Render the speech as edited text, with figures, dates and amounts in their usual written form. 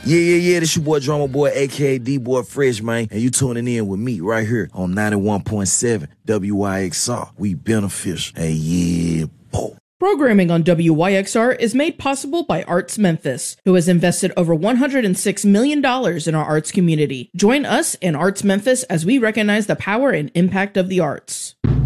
Yeah. This your boy, Drummer Boy, a.k.a. D-Boy Fresh, man. And you tuning in with me right here on 91.7 WYXR. We beneficial. Hey, yeah, boy. Programming on WYXR is made possible by Arts Memphis, who has invested over $106 million in our arts community. Join us and Arts Memphis as we recognize the power and impact of the arts.